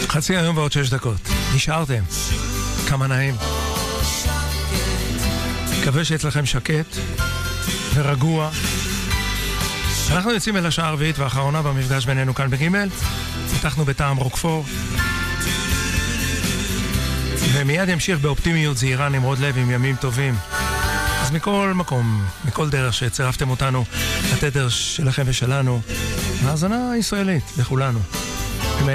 חצי היום ועוד 6 דקות. נשארתם. כמה נעים. מקווה שאצלכם שקט ורגוע. אנחנו יוצאים אל השעה הרביעית והאחרונה במפגש בינינו כאן בגימל. פתחנו בטעם רוקפור. ומיד ימשיך באופטימיות זהירה נמרוד לב עם ימים טובים. אז מכל מקום, מכל דרך שצירפתם אותנו לתדר שלכם ושלנו, האזנה ישראלית לכולנו.